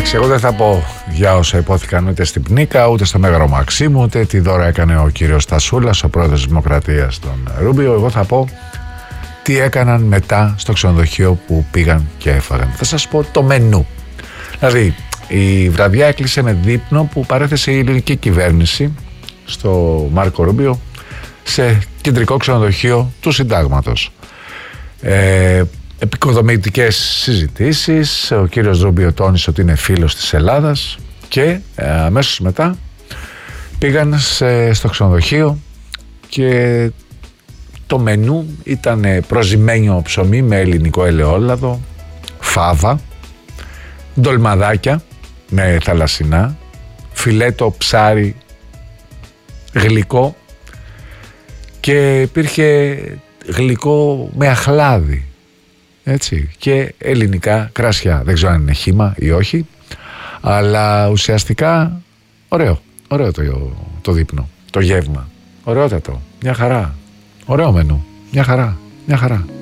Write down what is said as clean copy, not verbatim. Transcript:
Εντάξει, εγώ δεν θα πω για όσα υπόθηκαν ούτε στην Πνίκα, ούτε στο Μέγαρο Μαξίμου, ούτε τι δώρα έκανε ο κύριος Στασούλας, ο πρόεδρος της Δημοκρατίας, τον Ρούμπιο. Εγώ θα πω τι έκαναν μετά στο ξενοδοχείο που πήγαν και έφαγαν. Θα σας πω το μενού. Δηλαδή, η βραδιά έκλεισε με δείπνο που παρέθεσε η ελληνική κυβέρνηση στο Μάρκο Ρούμπιο σε κεντρικό ξενοδοχείο του Συντάγματος. Επικοδομητικές συζητήσεις, ο κύριος Ρούμπιο τόνισε ότι είναι φίλος της Ελλάδας και αμέσως μετά πήγαν στο ξενοδοχείο και το μενού ήταν προζυμένιο ψωμί με ελληνικό ελαιόλαδο, φάβα, ντολμαδάκια με θαλασσινά, φιλέτο ψάρι γλυκό και υπήρχε γλυκό με αχλάδι, έτσι, και ελληνικά κρασιά. Δεν ξέρω αν είναι χύμα ή όχι, αλλά ουσιαστικά ωραίο το δείπνο, το γεύμα, ωραιότατο, μια χαρά, ωραίο μενού, μια χαρά.